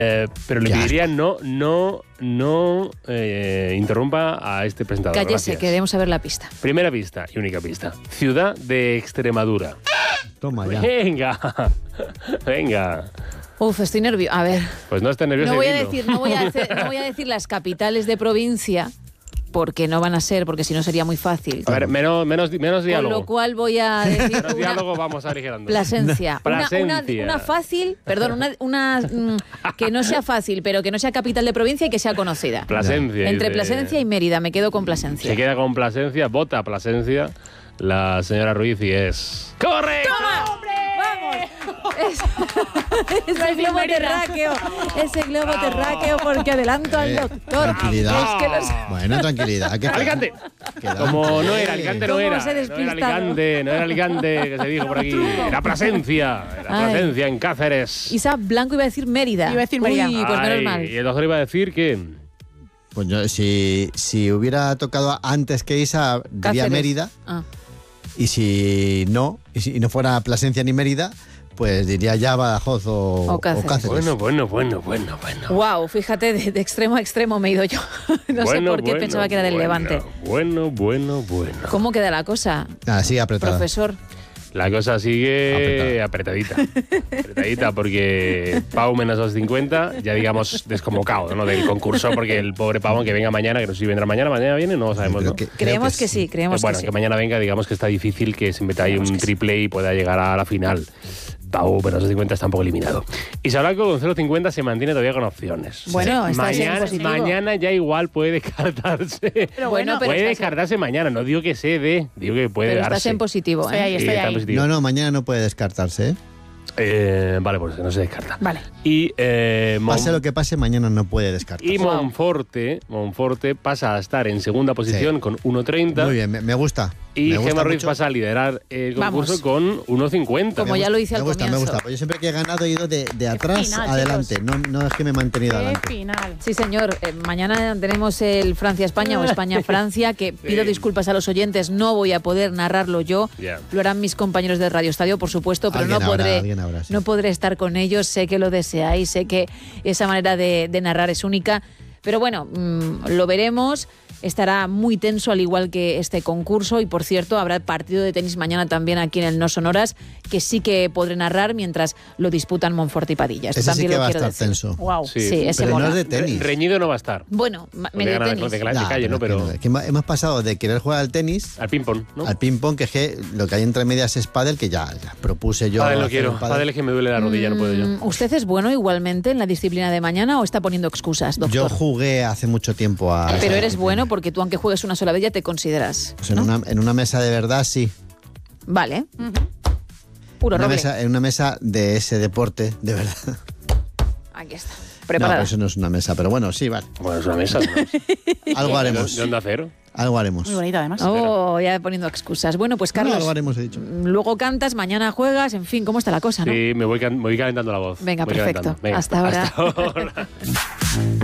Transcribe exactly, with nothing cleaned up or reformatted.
Eh, pero le Qué pediría asco. no, no, no eh, interrumpa a este presentador. Cállese, Gracias. queremos saber la pista. Primera pista y única pista. Ciudad de Extremadura. Toma ya. Venga, venga. Uf, estoy nerviosa. A ver, Pues no estés nervioso. no voy a dilo. decir, no voy a decir, no voy a decir las capitales de provincia, porque no van a ser, porque si no sería muy fácil. A ver, menos, menos, menos Con diálogo. lo cual voy a decir Menos una diálogo vamos aligerando. Plasencia. Una, una, Plasencia. una fácil, perdón, una, una mm, que no sea fácil, pero que no sea capital de provincia y que sea conocida. Plasencia. Entre dice. Plasencia y Mérida, me quedo con Plasencia. Se queda con Plasencia, vota Plasencia. La señora Ruiz y es... ¡Corre! ¡Toma! Es, ese globo terráqueo, ese globo terráqueo, porque adelanto al Eh, doctor. tranquilidad. Es que los- Bueno, tranquilidad. ¿qué tal? ¡Alicante! Quedante. Como no era, Alicante no ¿Cómo era. os he No era despistado? Alicante, no era Alicante, que se dijo por aquí. Era Plasencia, era Ay. Plasencia en Cáceres. Isa Blanco iba a decir Mérida. Iba a decir Mérida. Uy, pues menos Ay, mal. Y el doctor iba a decir que... Pues yo, si, si hubiera tocado antes que Isa, diría Cáceres. Mérida. Ah. Y si no, y si no fuera Plasencia ni Mérida, pues diría ya Badajoz o, O Cáceres. o Cáceres. Bueno, bueno, bueno, bueno, bueno. Wow, fíjate, de, de extremo a extremo me he ido yo. No sé Bueno, por qué bueno, pensaba que era del bueno, Levante. Bueno, bueno, bueno. ¿Cómo queda la cosa, Así apretada. profesor? La cosa sigue Apretada. apretadita. Apretadita porque Pau menos dos cincuenta, ya digamos desconvocado, ¿no? Del concurso, porque el pobre Pau, aunque venga mañana, que no sé si vendrá mañana, mañana viene, no lo sabemos, Creo ¿no? que- creo Creemos que sí, creemos bueno, que sí. que mañana venga, digamos que está difícil que se meta ahí un triple y pueda llegar a la final. Pau menos dos cincuenta está un poco eliminado. Y Blanco con cero cincuenta se mantiene todavía con opciones. Bueno, está siendo mañana, positivo. mañana ya igual puede descartarse. Pero bueno, pero puede estás, descartarse mañana, no digo que se dé, digo que puede pero darse. estás en positivo, Estoy ¿eh? ahí, Sí, estoy está ahí. positivo. No, no, mañana no puede descartarse, ¿eh? Eh, vale, pues no se descarta. Vale. Y, eh, Mon- Pase lo que pase, mañana no puede descartarse. y Monforte, Monforte pasa a estar en segunda posición Sí. con uno treinta. Muy bien, me, me gusta. Y me gusta Gemma Ruiz mucho. pasa a liderar el concurso Vamos. con uno cincuenta. Como ya lo hice me al gusta, comienzo. Me gusta, pues yo siempre que he ganado he ido de, de atrás final, adelante, no, no es que me he mantenido Qué adelante. final. Sí, señor. Eh, mañana tenemos el Francia-España o España-Francia, que pido Sí. disculpas a los oyentes, no voy a poder narrarlo yo. Ya. Lo harán mis compañeros de Radio Estadio, por supuesto, pero no Alguien habrá, podré, alguien habrá, sí. no podré estar con ellos. Sé que lo deseáis, sé que esa manera de, de narrar es única. Pero bueno, mmm, lo veremos. Estará muy tenso, al igual que este concurso. Y por cierto, habrá partido de tenis mañana también aquí en el No Sonoras, que sí que podré narrar mientras lo disputan Monforte y Padilla. Esto Ese sí también que lo va a quiero estar decir. tenso. Wow. Sí. Sí, ese Pero mola. no es de Re- tenis. reñido no va a estar. Bueno, ma- Porque medio gana tenis. de, de Nah, calle, ¿no? pero Pero que, que hemos- hemos pasado de querer jugar al tenis al ping-pong, ¿no? al ping-pong, que es que lo que hay entre medias es pádel, que ya, ya propuse yo. Pádel no hacer quiero. un pádel. Pádel es que me duele la rodilla, no puedo yo. Mm, ¿Usted es bueno igualmente en la disciplina de mañana o está poniendo excusas, doctor? Yo jugué hace mucho tiempo a. Pero esa eres disciplina. bueno porque tú, aunque juegues una sola vez, ya te consideras. Pues en, ¿no? una, en una mesa de verdad, sí. Vale. Puro Una roble. mesa, en una mesa de ese deporte, de verdad. Aquí está. No, Preparada. pero eso no es una mesa, pero bueno, sí, vale. Bueno, es una mesa. ¿no? Algo ¿De, haremos. de onda cero? Algo haremos. Muy bonita, además. Oh, ya poniendo excusas. Bueno, pues No, Carlos, algo haremos, he dicho. luego cantas, mañana juegas, en fin, ¿cómo está la cosa, no? Sí, me voy, can- me voy calentando la voz. Venga, Voy perfecto. calentando. Venga, Hasta ahora. Hasta ahora.